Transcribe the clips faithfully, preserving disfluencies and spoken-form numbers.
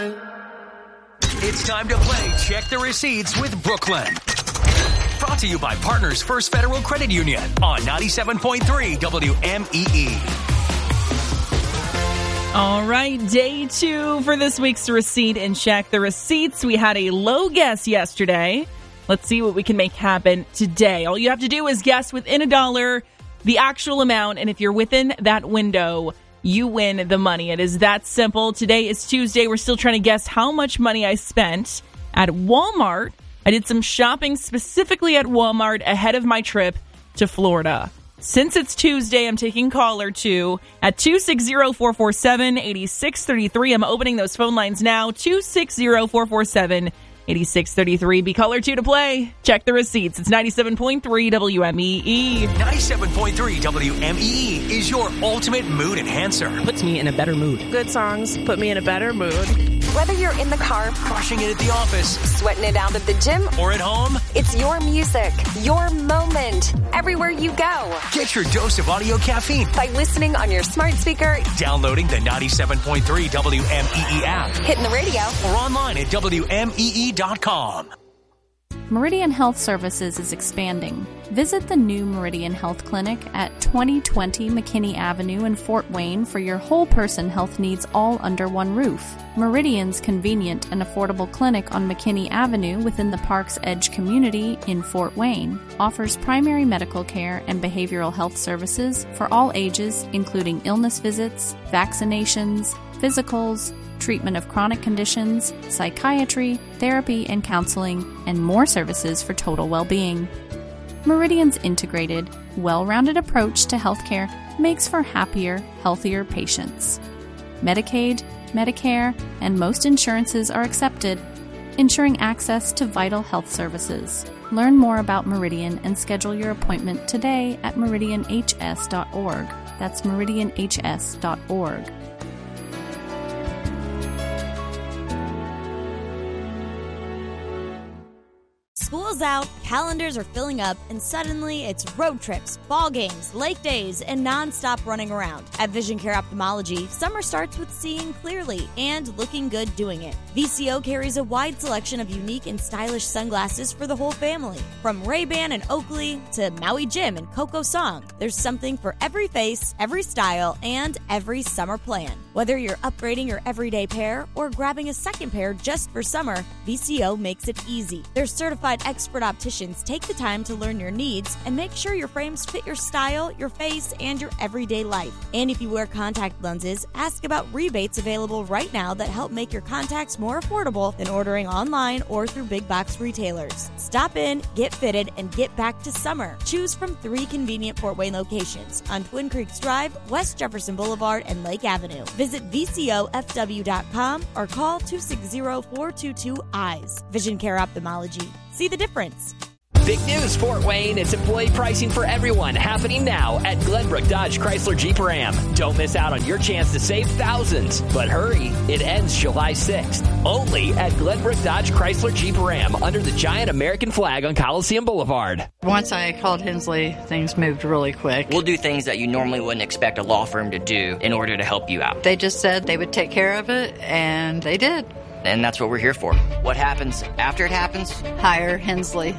It's time to play Check the Receipts with Brooklyn. Brought to you by Partners First Federal Credit Union on ninety-seven point three W M E E. All right, day two for this week's receipt and Check the Receipts. We had a low guess yesterday. Let's see what we can make happen today. All you have to do is guess within a dollar the actual amount, and if you're within that window, you win the money. It is that simple. Today is Tuesday. We're still trying to guess how much money I spent at Walmart. I did some shopping specifically at Walmart ahead of my trip to Florida. Since it's Tuesday, I'm taking caller two at two six zero, four four seven, eight six three three. I'm opening those phone lines now, two six zero, four four seven, eight six three three. Be caller two to play. Check the receipts. It's ninety-seven point three W M E E. ninety-seven point three W M E E is your ultimate mood enhancer. Puts me in a better mood. Good songs put me in a better mood. Whether you're in the car, Crushing it at the office, sweating it out at the gym, or at home, it's your music, your moment, everywhere you go. get your dose of audio caffeine By listening on your smart speaker, downloading the ninety-seven point three W M E E app, hitting the radio, or online at W M E E dot com. Meridian Health Services is expanding. Visit the new Meridian Health Clinic at twenty twenty McKinney Avenue in Fort Wayne for your whole person health needs all under one roof. Meridian's convenient and affordable clinic on McKinney Avenue within the Park's Edge community in Fort Wayne offers primary medical care and behavioral health services for all ages, including illness visits, vaccinations, physicals, treatment of chronic conditions, psychiatry, therapy and counseling, and more services for total well-being. Meridian's integrated, well-rounded approach to healthcare makes for happier, healthier patients. Medicaid, Medicare, and most insurances are accepted, ensuring access to vital health services. Learn more about Meridian and schedule your appointment today at meridian h s dot org. That's meridian h s dot org. School's out, calendars are filling up, and suddenly it's road trips, ball games, lake days, and nonstop running around. At Vision Care Ophthalmology, summer starts with seeing clearly and looking good doing it. V C O carries a wide selection of unique and stylish sunglasses for the whole family. From Ray-Ban and Oakley to Maui Jim and Coco Song, there's something for every face, every style, and every summer plan. Whether you're upgrading your everyday pair or grabbing a second pair just for summer, V C O makes it easy. Their certified expert opticians take the time to learn your needs and make sure your frames fit your style, your face, and your everyday life. And if you wear contact lenses, ask about rebates available right now that help make your contacts more affordable than ordering online or through big box retailers. Stop in, get fitted, and get back to summer. Choose from three convenient Fort Wayne locations on Twin Creeks Drive, West Jefferson Boulevard, and Lake Avenue. Visit V C O F W dot com or call two six zero, four two two, E Y E S. Vision Care Ophthalmology. See the difference. Big news, Fort Wayne. It's employee pricing for everyone happening now at Glenbrook Dodge Chrysler Jeep Ram. Don't miss out on your chance to save thousands. But hurry, it ends July sixth. Only at Glenbrook Dodge Chrysler Jeep Ram under the giant American flag on Coliseum Boulevard. Once I called Hensley, things moved really quick. We'll do things that you normally wouldn't expect a law firm to do in order to help you out. They just said they would take care of it, and they did. And that's what we're here for. What happens after it happens? Hire Hensley.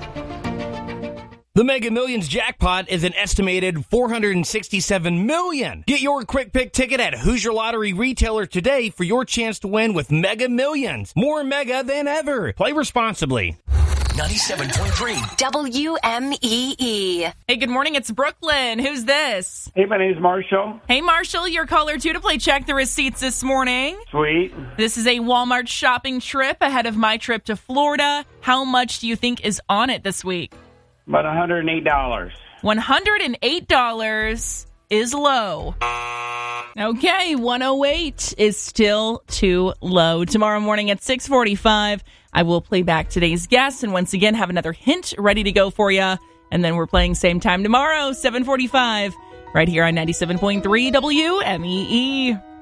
The Mega Millions jackpot is an estimated four hundred sixty-seven million dollars. Get your quick pick ticket at Hoosier Lottery retailer today for your chance to win with Mega Millions. More mega than ever. Play responsibly. ninety-seven point three W M E E. Hey, good morning. It's Brooklyn. Who's this? Hey, my name's Marshall. Hey, Marshall. You're caller two to play Check the Receipts this morning. Sweet. This is a Walmart shopping trip ahead of my trip to Florida. How much do you think is on it this week? About one hundred eight dollars. one hundred eight dollars is low. Okay, one hundred eight is still too low. Tomorrow morning at six forty-five, I will play back today's guess and once again have another hint ready to go for you. And then we're playing same time tomorrow, seven forty-five, right here on ninety-seven point three W M E E.